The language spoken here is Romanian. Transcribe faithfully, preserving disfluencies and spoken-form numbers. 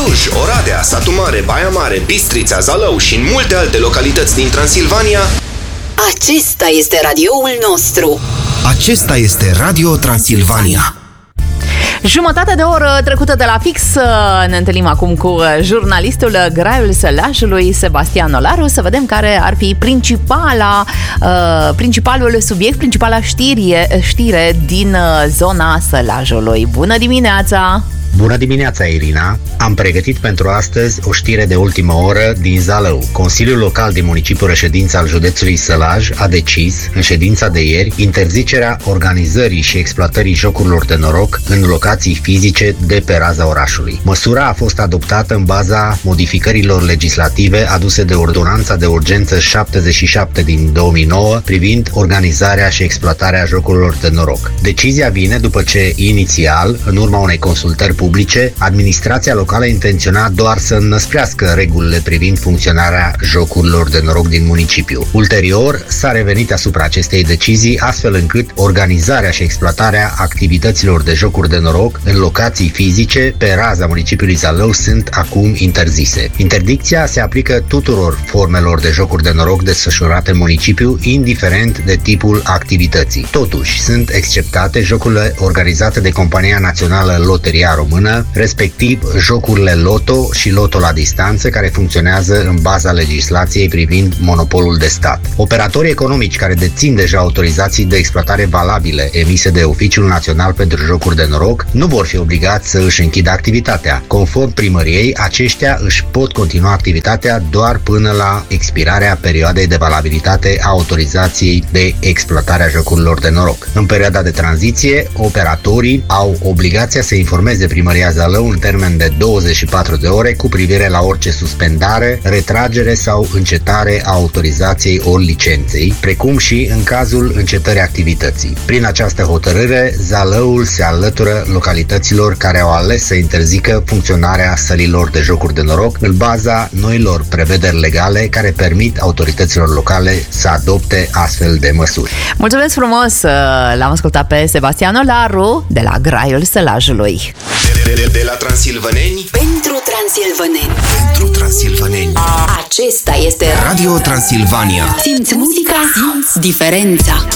Cluj, Oradea, Satu Mare, Baia Mare, Bistrița, Zalău și în multe alte localități din Transilvania. Acesta este radioul nostru. Acesta este Radio Transilvania. Jumătate de oră trecută de la fix. Ne întâlnim acum cu jurnalistul Graiul Sălajului, Sebastian Olaru, să vedem care ar fi principala, uh, principalul subiect, principala știre, știre din zona Sălajului. Bună dimineața! Bună dimineața, Irina! Am pregătit pentru astăzi o știre de ultimă oră din Zalău. Consiliul Local din municipiul Reședință al județului Sălaj a decis, în ședința de ieri, interzicerea organizării și exploatării jocurilor de noroc în locații fizice de pe raza orașului. Măsura a fost adoptată în baza modificărilor legislative aduse de Ordonanța de Urgență șaptezeci și șapte din două mii nouă privind organizarea și exploatarea jocurilor de noroc. Decizia vine după ce, inițial, în urma unei consultări publice, administrația locală intenționa doar să înăsprească regulile privind funcționarea jocurilor de noroc din municipiu. Ulterior, s-a revenit asupra acestei decizii, astfel încât organizarea și exploatarea activităților de jocuri de noroc în locații fizice pe raza municipiului Zalău sunt acum interzise. Interdicția se aplică tuturor formelor de jocuri de noroc desfășurate în municipiu, indiferent de tipul activității. Totuși, sunt exceptate jocurile organizate de Compania Națională Loteria Română, respectiv jocurile Loto și Loto la distanță, care funcționează în baza legislației privind monopolul de stat. Operatorii economici care dețin deja autorizații de exploatare valabile emise de Oficiul Național pentru Jocuri de Noroc nu vor fi obligați să își închidă activitatea. Conform primăriei, aceștia își pot continua activitatea doar până la expirarea perioadei de valabilitate a autorizației de exploatare a jocurilor de noroc. În perioada de tranziție, operatorii au obligația să informeze Primăria Zalău în termen de douăzeci și patru de ore cu privire la orice suspendare, retragere sau încetare a autorizației ori licenței, precum și în cazul încetării activității. Prin această hotărâre, Zalăul se alătură localităților care au ales să interzică funcționarea sălilor de jocuri de noroc în baza noilor prevederi legale care permit autorităților locale să adopte astfel de măsuri. Mulțumesc frumos! L-am ascultat pe Sebastian Olaru de la Graiul Sălajului. De, de, de la transilvăneni Pentru transilvăneni. Pentru transilvăneni. Acesta este Radio Transilvania. Simți muzica, simți diferența.